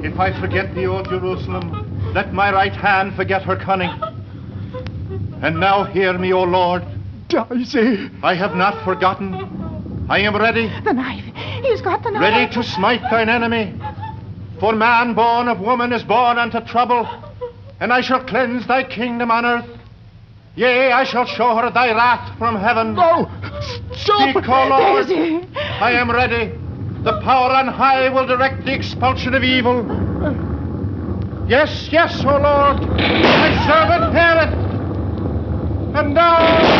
If I forget thee, O Jerusalem, let my right hand forget her cunning. And now hear me, O Lord. Daisy! I have not forgotten. I am ready. The knife. He's got the knife. Ready to smite thine enemy. For man born of woman is born unto trouble, and I shall cleanse thy kingdom on earth. Yea, I shall show her thy wrath from heaven. No! Stop! Speak, O Lord. Daisy. I am ready. The power on high will direct the expulsion of evil. Yes, yes, O Lord. Thy servant heareth. And now...